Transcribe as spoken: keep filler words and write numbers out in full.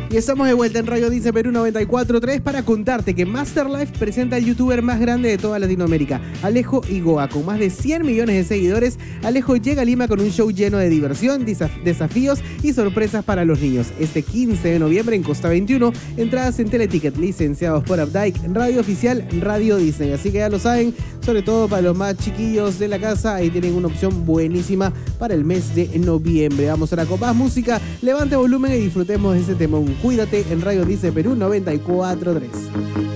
Y estamos de vuelta en Radio Disney Perú noventa y cuatro punto tres para contarte que Masterlife presenta al youtuber más grande de toda Latinoamérica, Alejo Igoa. Con más de cien millones de seguidores, Alejo llega a Lima con un show lleno de diversión, desaf- desafíos y sorpresas para los niños. Este quince de noviembre en Costa veintiuno, entradas en Teleticket, licenciados por Updike, radio oficial Radio Disney. Así que ya lo saben, sobre todo para los más chiquillos de la casa, ahí tienen una opción buenísima para el mes de noviembre. Vamos ahora con más música, levante volumen y disfrutemos de este temón. Cuídate en Radio Disney Perú noventa y cuatro punto tres.